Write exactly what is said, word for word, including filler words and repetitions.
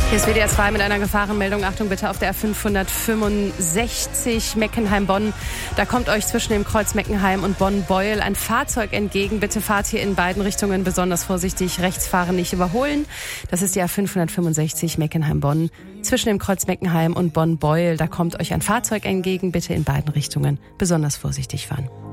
Hier ist W D R zwei mit einer Gefahrenmeldung. Achtung bitte auf der R fünfhundertfünfundsechzig Meckenheim-Bonn. Da kommt euch zwischen dem Kreuz Meckenheim und Bonn-Beuel ein Fahrzeug entgegen. Bitte fahrt hier in beiden Richtungen besonders vorsichtig. Rechts fahren, nicht überholen. Das ist die R fünfhundertfünfundsechzig Meckenheim-Bonn. Zwischen dem Kreuz Meckenheim und Bonn-Beuel, da kommt euch ein Fahrzeug entgegen. Bitte in beiden Richtungen besonders vorsichtig fahren.